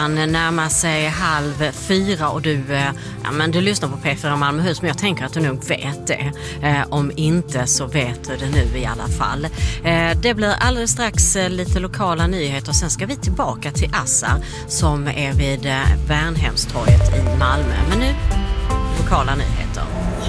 klockan närmar sig 3:30 och du lyssnar på P4 Malmöhus, men jag tänker att du nog vet det. Om inte så vet du det nu i alla fall. Det blir alldeles strax lite lokala nyheter. Sen ska vi tillbaka till Assar som är vid Värnhemstorget i Malmö. Men nu lokala nyheter.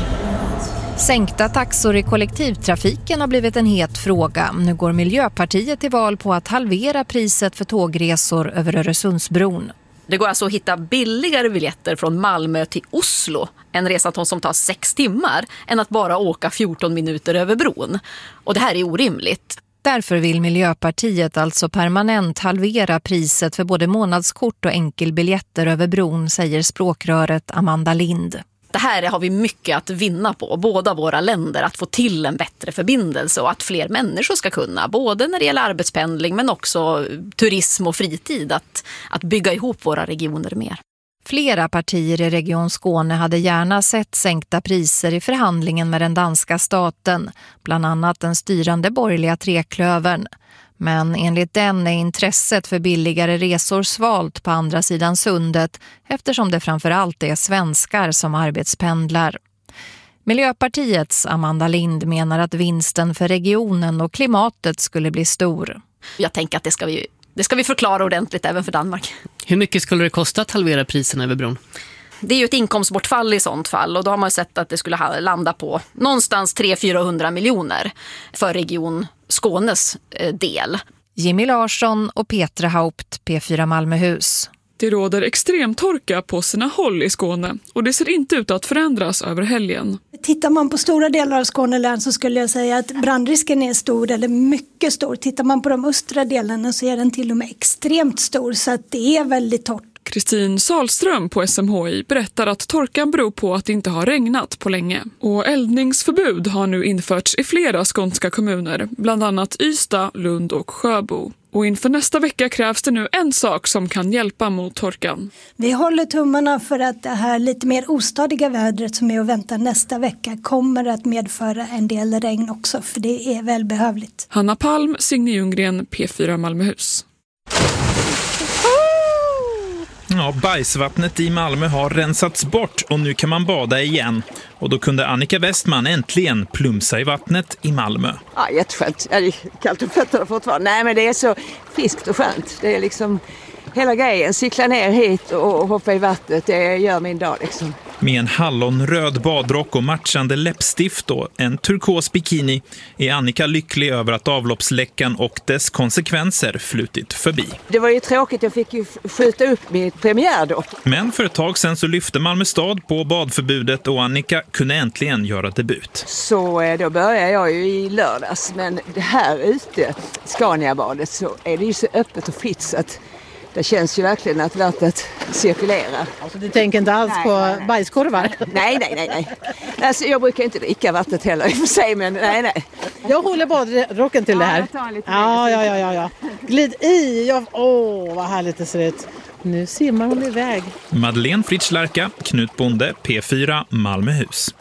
Sänkta taxor i kollektivtrafiken har blivit en het fråga. Nu går Miljöpartiet till val på att halvera priset för tågresor över Öresundsbron. Det går alltså att hitta billigare biljetter från Malmö till Oslo, en resa som tar 6 timmar, än att bara åka 14 minuter över bron. Och det här är orimligt. Därför vill Miljöpartiet alltså permanent halvera priset för både månadskort och enkelbiljetter över bron, säger språkröret Amanda Lind. Det här har vi mycket att vinna på, båda våra länder, att få till en bättre förbindelse och att fler människor ska kunna, både när det gäller arbetspendling men också turism och fritid, att bygga ihop våra regioner mer. Flera partier i Region Skåne hade gärna sett sänkta priser i förhandlingen med den danska staten, bland annat den styrande borgerliga treklövern. Men enligt den är intresset för billigare resor svalt på andra sidan sundet eftersom det framförallt är svenskar som arbetspendlar. Miljöpartiets Amanda Lind menar att vinsten för regionen och klimatet skulle bli stor. Jag tänker att det ska vi förklara ordentligt även för Danmark. Hur mycket skulle det kosta att halvera priserna över bron? Det är ju ett inkomstbortfall i sånt fall, och då har man sett att det skulle landa på någonstans 300-400 miljoner för Region Skånes del. Jimmy Larsson och Petra Haupt, P4 Malmöhus. Det råder extremtorka på sina håll i Skåne och det ser inte ut att förändras över helgen. Tittar man på stora delar av Skånelän så skulle jag säga att brandrisken är stor eller mycket stor. Tittar man på de östra delarna så är den till och med extremt stor, så att det är väldigt torrt. Kristin Salström på SMHI berättar att torkan beror på att det inte har regnat på länge. Och eldningsförbud har nu införts i flera skånska kommuner, bland annat Ystad, Lund och Sjöbo. Och inför nästa vecka krävs det nu en sak som kan hjälpa mot torkan. Vi håller tummarna för att det här lite mer ostadiga vädret som är att vänta nästa vecka kommer att medföra en del regn också, för det är välbehövligt. Hanna Palm, Signe Ljunggren, P4 Malmöhus. Ja, bajsvattnet i Malmö har rensats bort och nu kan man bada igen. Och då kunde Annika Westman äntligen plumsa i vattnet i Malmö. Ja, jätteskönt. Det är kallt om fötterna fortfarande. Nej, men det är så friskt och skönt. Det är liksom hela grejen. Cykla ner hit och hoppa i vattnet. Det gör min dag liksom. Med en hallonröd badrock och matchande läppstift och en turkos bikini är Annika lycklig över att avloppsläckan och dess konsekvenser flutit förbi. Det var ju tråkigt, jag fick ju skjuta upp mitt premiär då. Men för ett tag sedan så lyfte Malmö stad på badförbudet och Annika kunde äntligen göra debut. Så då började jag ju i lördags, men det här ute, Scaniabadet, så är det ju så öppet och fritt så att det känns ju verkligen att vattnet cirkulerar. Alltså, du tänker inte alls på bajskorvar? Nej. Alltså, jag brukar inte dricka vattnet heller i och för sig, men nej. Jag håller badrocken till det här. Ja. Glid i. Vad härligt det ser ut. Nu simmar hon iväg. Madeleine Fritschlarka, Knut Bonde, P4 Malmöhus.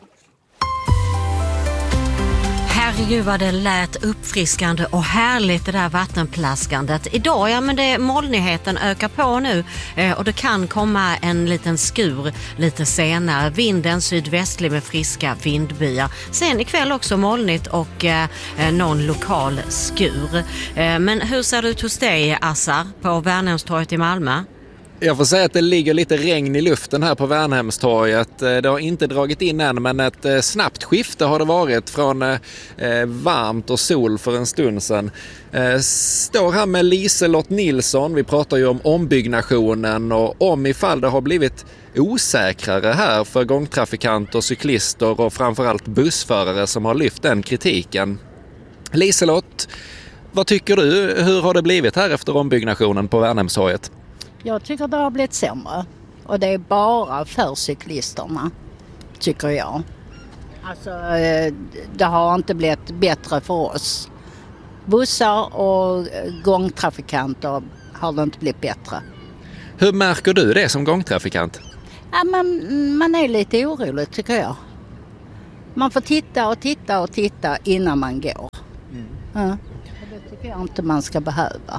Herregud vad det lät uppfriskande och härligt det där vattenplaskandet. Idag, molnigheten ökar på nu och det kan komma en liten skur lite senare. Vinden sydvästlig med friska vindbyar. Sen ikväll också molnigt och någon lokal skur. Men hur ser det ut hos dig, Assar, på Värnhemstorget i Malmö? Jag får säga att det ligger lite regn i luften här på Värnhemstorget. Det har inte dragit in än, men ett snabbt skifte har det varit från varmt och sol för en stund sedan. Står här med Liselott Nilsson. Vi pratar ju om ombyggnationen och om ifall det har blivit osäkrare här för gångtrafikanter, cyklister och framförallt bussförare som har lyft den kritiken. Liselott, vad tycker du? Hur har det blivit här efter ombyggnationen på Värnhemstorget? Jag tycker det har blivit sämre. Och det är bara för cyklisterna, tycker jag. Alltså, det har inte blivit bättre för oss. Bussar och gångtrafikanter har det inte blivit bättre. Hur märker du det som gångtrafikant? Ja, man är lite orolig, tycker jag. Man får titta innan man går. Ja. Det tycker jag inte man ska behöva.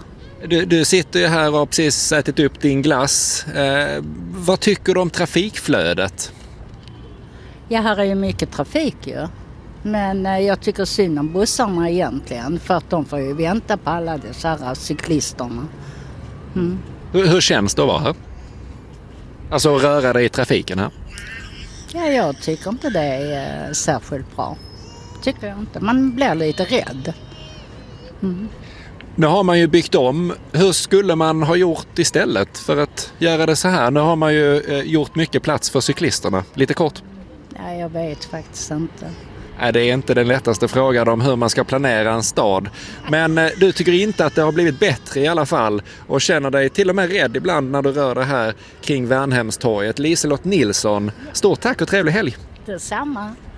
Du sitter ju här och har precis ätit upp din glass. Vad tycker du om trafikflödet? Ja, här är ju mycket trafik ju. Men jag tycker synd om bussarna egentligen. För att de får ju vänta på alla dessa cyklisterna. Mm. Hur känns det att vara här? Alltså att röra dig i trafiken här? Ja, jag tycker inte det är särskilt bra. Tycker jag inte. Man blir lite rädd. Mm. Nu har man ju byggt om. Hur skulle man ha gjort istället för att göra det så här? Nu har man ju gjort mycket plats för cyklisterna. Lite kort. Ja, jag vet faktiskt inte. Det är inte den lättaste frågan om hur man ska planera en stad. Men du tycker inte att det har blivit bättre i alla fall och känner dig till och med rädd ibland när du rör dig här kring Värnhemstorget. Liselott Nilsson, stort tack och trevlig helg! Detsamma!